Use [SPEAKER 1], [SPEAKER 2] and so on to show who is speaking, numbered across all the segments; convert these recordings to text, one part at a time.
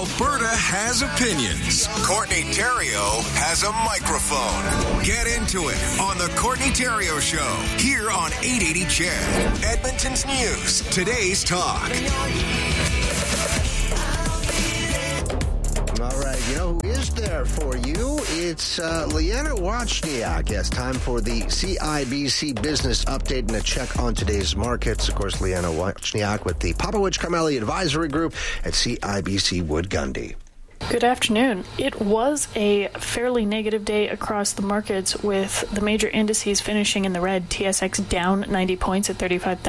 [SPEAKER 1] Alberta has opinions. Courtney Theriault has a microphone. Get into it on the Courtney Theriault Show here on 880 CHED. Edmonton's news. Today's talk.
[SPEAKER 2] All right, you know who is there for you? It's Liana Wachniak. Yes, time for the CIBC Business Update and a check on today's markets. Of course, Liana Wachniak with the Popowich Carmeli Advisory Group at CIBC Wood Gundy.
[SPEAKER 3] Good afternoon. It was a fairly negative day across the markets with the major indices finishing in the red. TSX down 90 points at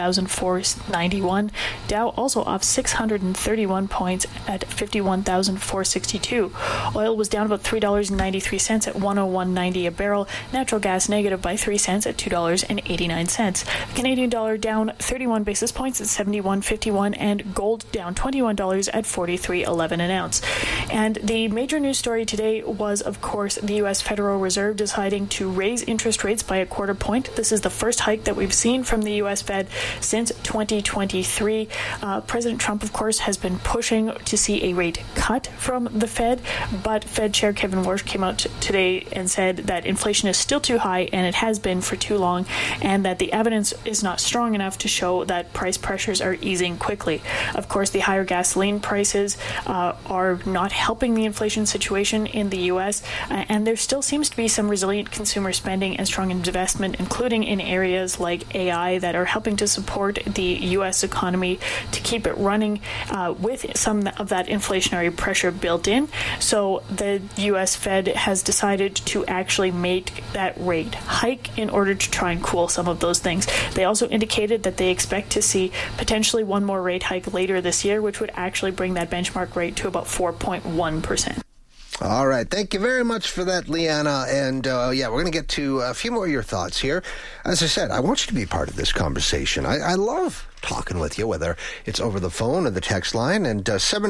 [SPEAKER 3] 35,491. Dow also off 631 points at 51,462. Oil was down about $3.93 at 101.90 a barrel. Natural gas negative by 3 cents at $2.89. The Canadian dollar down 31 basis points at 71.51 and gold down $21 at 43.11 an ounce. And the major news story today was, of course, the U.S. Federal Reserve deciding to raise interest rates by a quarter point. This is the first hike that we've seen from the U.S. Fed since 2023. President Trump, of course, has been pushing to see a rate cut from the Fed, but Fed Chair Kevin Warsh came out today and said that inflation is still too high and it has been for too long, and that the evidence is not strong enough to show that price pressures are easing quickly. Of course, the higher gasoline prices are not helping the inflation situation in the U.S., and there still seems to be some resilient consumer spending and strong investment, including in areas like AI that are helping to support the U.S. economy to keep it running with some of that inflationary pressure built in. So the U.S. Fed has decided to actually make that rate hike in order to try and cool some of those things. They also indicated that they expect to see potentially one more rate hike later this year, which would actually bring that benchmark rate to about 4.1%.
[SPEAKER 2] All right. Thank you very much for that, Liana. And, we're going to get to a few more of your thoughts here. As I said, I want you to be part of this conversation. I love talking with you, whether it's over the phone or the text line. And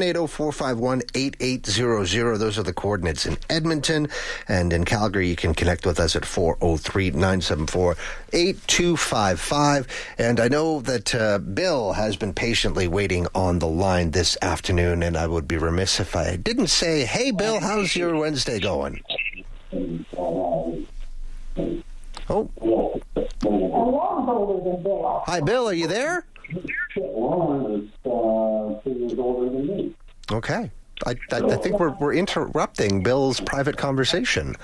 [SPEAKER 2] 780-451-8800. Those are the coordinates in Edmonton. And in Calgary, you can connect with us at 403-974-8255. And I know that Bill has been patiently waiting on the line this afternoon, and I would be remiss if I didn't say, hey, Bill, how's your Wednesday going? Oh. Hi, Bill, are you there? Okay. I think we're interrupting Bill's private conversation.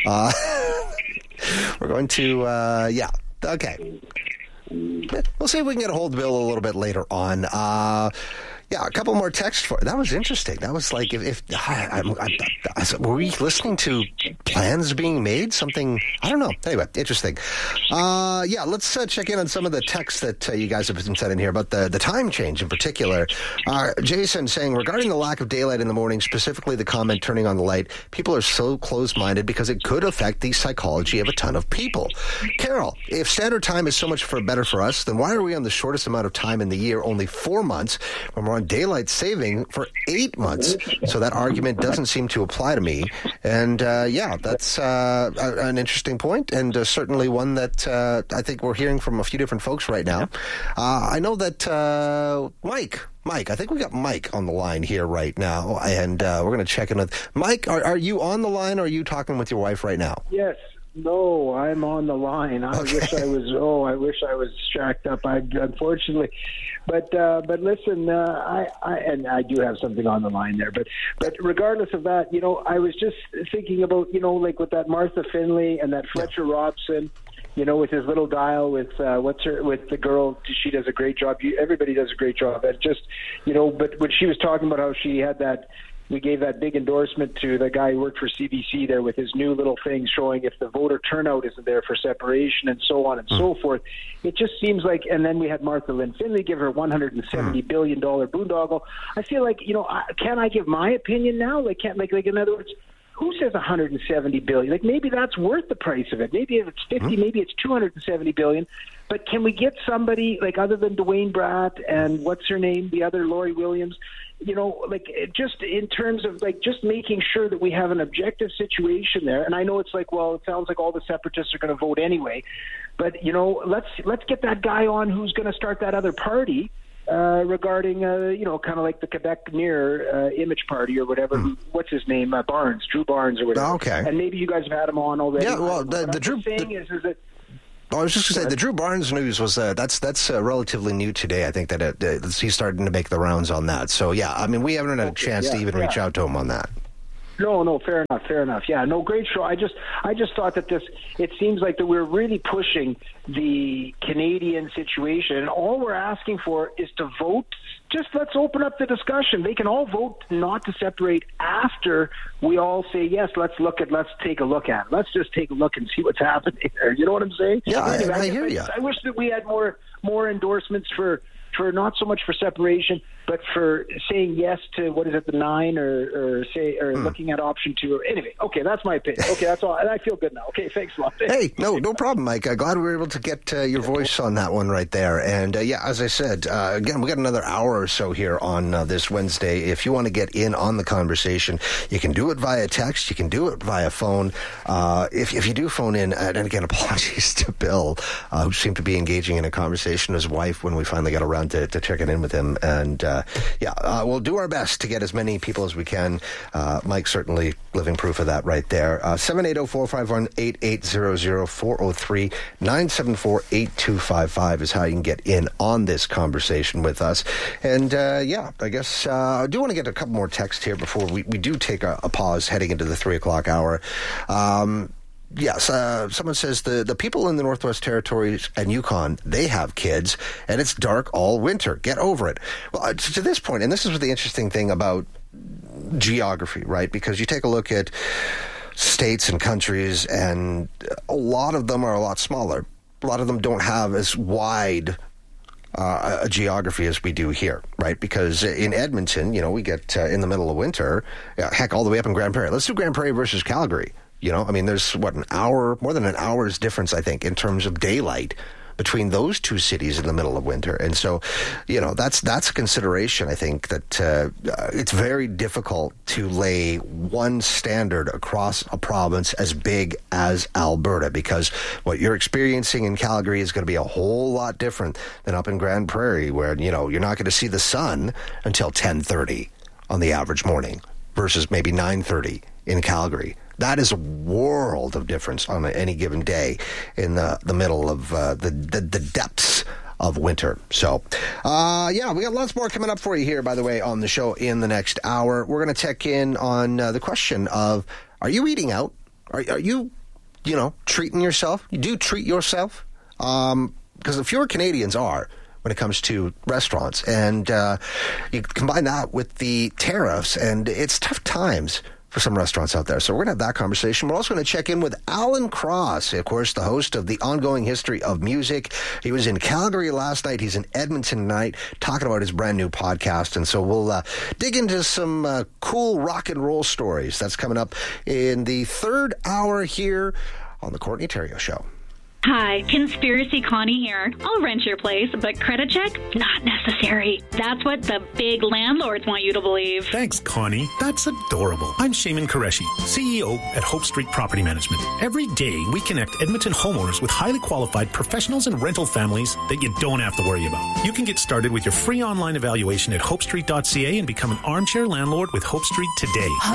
[SPEAKER 2] We're going to, okay. We'll see if we can get a hold of Bill a little bit later on. A couple more texts for that was interesting. That was like were we listening to plans being made? Something I don't know. Anyway, interesting. Let's check in on some of the texts that you guys have been sending here about the time change in particular. Jason saying regarding the lack of daylight in the morning, specifically the comment turning on the light, people are so close-minded because it could affect the psychology of a ton of people. Carol, if standard time is so much better for us, then why are we on the shortest amount of time in the year, only 4 months, when we're on daylight saving for 8 months? So that argument doesn't seem to apply to me. And that's an interesting point, and certainly one that I think we're hearing from a few different folks right now. I know that Mike, I think we got Mike on the line here right now, and we're going to check in with Mike. Are you on the line, or are you talking with your wife right now?
[SPEAKER 4] Yes. No, I'm on the line. I wish I was shacked up. Unfortunately, but listen, I do have something on the line there. But regardless of that, I was just thinking about, like with that Martha Finley and that Fletcher Robson, with his little dial with with the girl. She does a great job. Everybody does a great job. It just, but when she was talking about how she had that. We gave that big endorsement to the guy who worked for CBC there with his new little thing showing if the voter turnout isn't there for separation and so on and so forth. It just seems like, and then we had Martha Lynn Finley give her $170 billion boondoggle. I feel like, can I give my opinion now? Like, in other words, who says $170 billion? Like, maybe that's worth the price of it. Maybe if it's 50, maybe it's $270 billion. But can we get somebody, like, other than Dwayne Bratt and what's her name, the other Lori Williams, just in terms of, like, just making sure that we have an objective situation there. And I know it's like, well, it sounds like all the separatists are going to vote anyway. But, let's get that guy on who's going to start that other party regarding, kind of like the Quebec Near image party or whatever. What's his name? Drew Barnes or whatever.
[SPEAKER 2] Okay.
[SPEAKER 4] And maybe you guys have had him on already.
[SPEAKER 2] Yeah, well, the Drew...
[SPEAKER 4] is that...
[SPEAKER 2] I was just going to say, the Drew Barnes news was, that's relatively new today. I think that he's starting to make the rounds on that. So, yeah, I mean, we haven't had a chance to even reach out to him on that.
[SPEAKER 4] No, fair enough. Yeah, no, great show. I just thought that it seems like that we're really pushing the Canadian situation, and all we're asking for is to vote. Just let's open up the discussion. They can all vote not to separate after we all say, yes, let's take a look at it. Let's just take a look and see what's happening there. You know what I'm saying?
[SPEAKER 2] Yeah, I hear you.
[SPEAKER 4] I wish that we had more endorsements for not so much for separation, but for saying yes to, what is it, the 9 or looking at option 2. Anyway, okay, that's my opinion. Okay, that's all. I feel good now. Okay, thanks a lot.
[SPEAKER 2] Hey, no problem, Mike. Glad we were able to get your voice on that one right there. And as I said, again, we got another hour or so here on this Wednesday. If you want to get in on the conversation, you can do it via text. You can do it via phone. If you do phone in, and again, apologies to Bill, who seemed to be engaging in a conversation with his wife when we finally got around to checking in with him. And we'll do our best to get as many people as we can. Mike certainly living proof of that right there. 780-451-8800, 403-974-8255 is how you can get in on this conversation with us. And I guess I do want to get a couple more texts here before we do take a pause heading into the 3 o'clock hour. Yes, someone says the people in the Northwest Territories and Yukon, they have kids, and it's dark all winter. Get over it. Well, to this point, and this is the interesting thing about geography, right? Because you take a look at states and countries, and a lot of them are a lot smaller. A lot of them don't have as wide a geography as we do here, right? Because in Edmonton, we get in the middle of winter, heck, all the way up in Grand Prairie. Let's do Grand Prairie versus Calgary. There's more than an hour's difference, I think, in terms of daylight between those two cities in the middle of winter. And so, that's a consideration. I think that it's very difficult to lay one standard across a province as big as Alberta, because what you're experiencing in Calgary is going to be a whole lot different than up in Grand Prairie, where, you're not going to see the sun until 10:30 on the average morning versus maybe 9:30 in Calgary. That is a world of difference on any given day in the middle of the depths of winter. So, we got lots more coming up for you here, by the way, on the show in the next hour. We're going to check in on the question of, are you eating out? Are you, treating yourself? You do treat yourself? Because fewer Canadians are when it comes to restaurants. And you combine that with the tariffs, and it's tough times for some restaurants out there. So we're going to have that conversation. We're also going to check in with Alan Cross, of course, the host of The Ongoing History of Music. He was in Calgary last night. He's in Edmonton tonight talking about his brand new podcast. And so we'll dig into some cool rock and roll stories. That's coming up in the third hour here on The Courtney Theriault Show.
[SPEAKER 5] Hi, Conspiracy Connie here. I'll rent your place, but credit check? Not necessary. That's what the big landlords want you to believe.
[SPEAKER 6] Thanks, Connie. That's adorable. I'm Shaiman Qureshi, CEO at Hope Street Property Management. Every day, we connect Edmonton homeowners with highly qualified professionals and rental families that you don't have to worry about. You can get started with your free online evaluation at hopestreet.ca and become an armchair landlord with Hope Street today.